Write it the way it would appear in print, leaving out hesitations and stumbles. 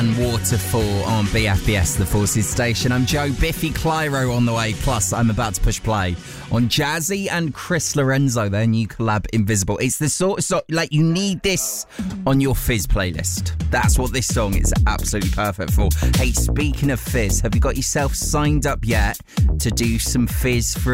and Waterfall on BFBS, the Forces station. I'm Joe. Biffy Clyro on the way. Plus, I'm about to push play on Jazzy and Chris Lorenzo, their new collab, Invisible. It's the sort of song, like, you need this on your Fizz playlist. That's what this song is absolutely perfect for. Hey, speaking of Fizz, have you got yourself signed up yet to do some Fizz for